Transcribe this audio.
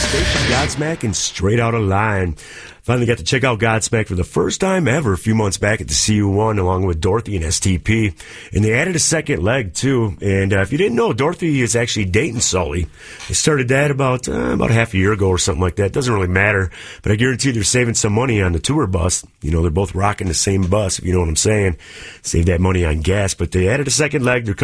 station, Godsmack and Straight Outta Line. Finally got to check out Godsmack for the first time ever a few months back at the CU1 along with Dorothy and STP. And they added a second leg, too. And if you didn't know, Dorothy is actually dating Sully. They started that about half a year ago or something like that. Doesn't really matter. But I guarantee they're saving some money on the tour bus. You know, they're both rocking the same bus, if you know what I'm saying. Save that money on gas. But they added a second leg. They're coming